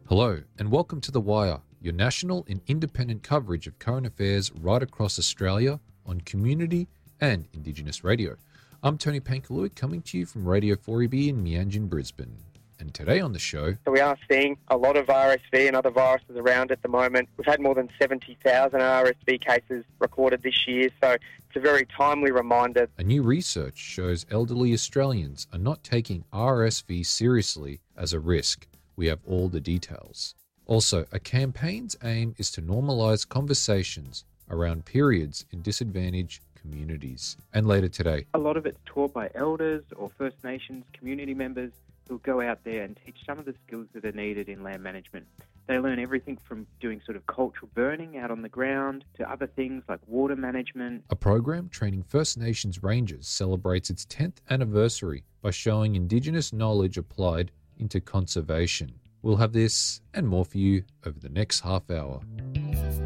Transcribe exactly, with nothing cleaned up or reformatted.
Hello, and welcome to The Wire, your national and independent coverage of current affairs right across Australia on community and Indigenous radio. I'm Tony Pankalui, coming to you from Radio four E B in Meanjin, Brisbane. And today on the show... So we are seeing a lot of R S V and other viruses around at the moment. We've had more than seventy thousand R S V cases recorded this year, so it's a very timely reminder. A new research shows elderly Australians are not taking R S V seriously as a risk. We have all the details. Also, a campaign's aim is to normalise conversations around periods in disadvantaged communities. And later today, a lot of it's taught by elders or First Nations community members who go out there and teach some of the skills that are needed in land management. They learn everything from doing sort of cultural burning out on the ground to other things like water management. A program training First Nations rangers celebrates its tenth anniversary by showing Indigenous knowledge applied into conservation. We'll have this and more for you over the next half hour.